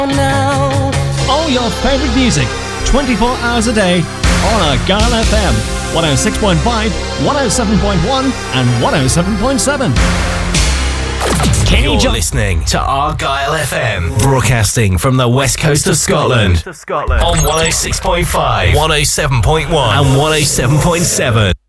Now. All your favourite music, 24 hours a day, on Argyle FM, 106.5, 107.1 and 107.7. You're listening to Argyle FM, broadcasting from the west coast of Scotland on 106.5, 107.1 and 107.7.